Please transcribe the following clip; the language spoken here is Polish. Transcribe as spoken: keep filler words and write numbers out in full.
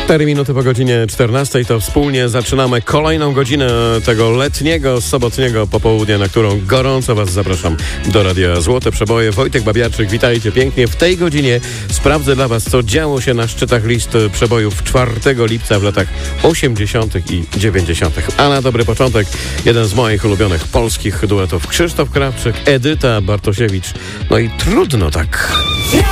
cztery minuty po godzinie czternastej to wspólnie zaczynamy kolejną godzinę tego letniego, sobotniego popołudnia, na którą gorąco Was zapraszam do Radia Złote Przeboje. Wojtek Babiarczyk, witajcie pięknie. W tej godzinie sprawdzę dla Was, co działo się na szczytach list przebojów czwartego lipca w latach osiemdziesiątych i dziewięćdziesiątych. A na dobry początek jeden z moich ulubionych polskich duetów: Krzysztof Krawczyk, Edyta Bartosiewicz. No i trudno tak.